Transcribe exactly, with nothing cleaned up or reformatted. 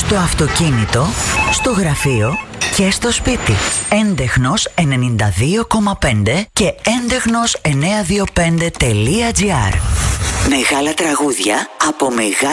Στο αυτοκίνητο, στο γραφείο και στο σπίτι. Έντεχνος ενενήντα δύο κόμμα πέντε και έντεχνος εννιακόσια είκοσι πέντε τελεία τζι άρ. Μεγάλα τραγούδια από μεγάλα